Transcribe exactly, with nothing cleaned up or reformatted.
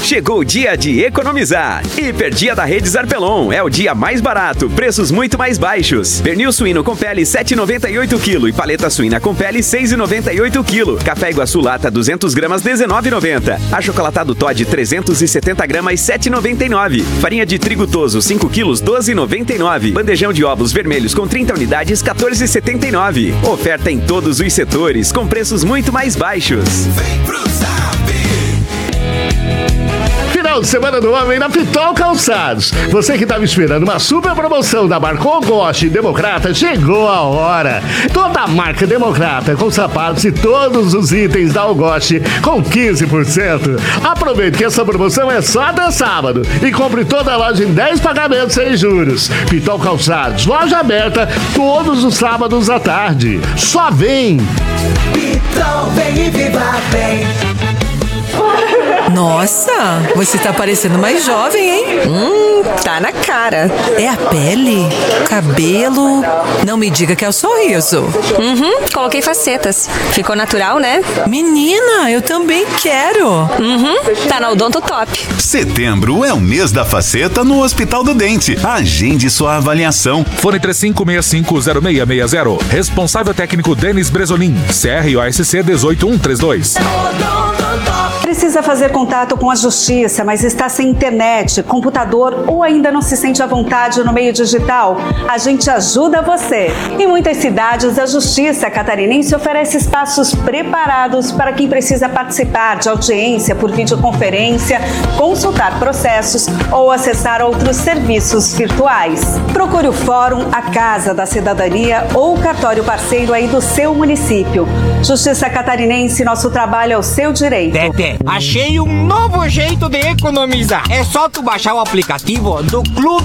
Chegou o dia de economizar. Hiper Dia da Rede Zarpelon. É o dia mais barato, preços muito mais baixos. Pernil suíno com pele sete reais e noventa e oito quilo e paleta suína com pele seis reais e noventa e oito quilo. Café Iguaçu lata duzentas gramas dezenove reais e noventa centavos. Achocolatado Toddy trezentos e setenta gramas sete reais e noventa e nove centavos. Farinha de trigo Toso cinco quilos doze reais e noventa e nove centavos. Bandejão de ovos vermelhos com trinta unidades quatorze reais e setenta e nove centavos. Oferta em todos os setores com preços muito mais baixos. Vem pro Zap. Final de semana do homem na Pitol Calçados. Você que estava esperando uma super promoção da marca Ogoshi Democrata, chegou a hora. Toda a marca Democrata com sapatos e todos os itens da Ogoshi com quinze por cento. Aproveite que essa promoção é só até sábado e compre toda a loja em dez pagamentos sem juros. Pitol Calçados, loja aberta todos os sábados à tarde. Só vem! Pitol, vem e viva bem. Nossa, você tá parecendo mais jovem, hein? Hum, tá na cara. É a pele? Cabelo? Não me diga que é o sorriso. Uhum, coloquei facetas. Ficou natural, né? Menina, eu também quero. Uhum, tá na Odonto Top. Setembro é o mês da faceta no Hospital do Dente. Agende sua avaliação. Fone três cinco seis cinco zero seis seis zero. Responsável técnico Denis Bresolim. C R O S C dezoito mil cento e trinta e dois. Precisa fazer contato com a justiça, mas está sem internet, computador ou ainda não se sente à vontade no meio digital? A gente ajuda você. Em muitas cidades, a Justiça Catarinense oferece espaços preparados para quem precisa participar de audiência por videoconferência, consultar processos ou acessar outros serviços virtuais. Procure o Fórum, a Casa da Cidadania ou o cartório parceiro aí do seu município. Justiça Catarinense, nosso trabalho é o seu direito. Tete, achei um novo jeito de economizar. É só tu baixar o aplicativo do Clube